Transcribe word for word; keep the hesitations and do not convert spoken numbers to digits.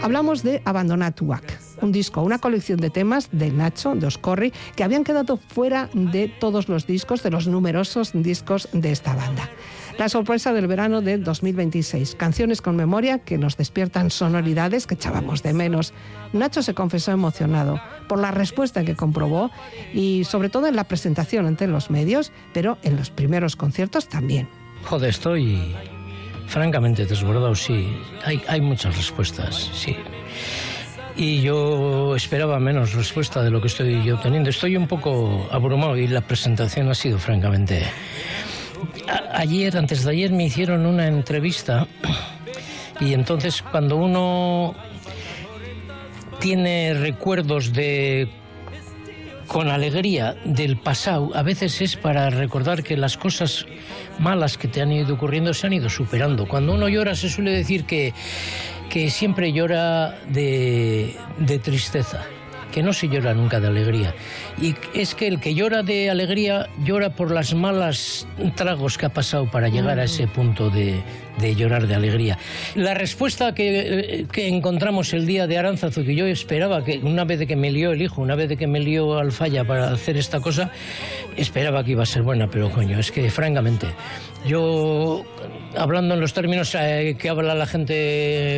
Hablamos de Abandonatuak, un disco, una colección de temas de Nacho, de Oscorri, que habían quedado fuera de todos los discos, de los numerosos discos de esta banda. La sorpresa del verano de dos mil veintiséis, canciones con memoria que nos despiertan sonoridades que echábamos de menos. Nacho se confesó emocionado por la respuesta que comprobó y sobre todo en la presentación ante los medios, pero en los primeros conciertos también. Joder, estoy francamente desbordado, sí. Hay, hay muchas respuestas, sí. Y yo esperaba menos respuesta de lo que estoy yo teniendo. Estoy un poco abrumado y la presentación ha sido francamente... A- ayer, antes de ayer, me hicieron una entrevista y entonces cuando uno tiene recuerdos de... con alegría del pasado, a veces es para recordar que las cosas malas que te han ido ocurriendo se han ido superando. Cuando uno llora se suele decir que, que siempre llora de, de tristeza, que no se llora nunca de alegría. Y es que el que llora de alegría llora por las malas tragos que ha pasado para llegar a ese punto de, de llorar de alegría. La respuesta que, que encontramos el día de Aránzazu, que yo esperaba que una vez de que me lió el hijo, una vez de que me lió Alfaya para hacer esta cosa, esperaba que iba a ser buena, pero coño, es que francamente, yo hablando en los términos eh, que habla la gente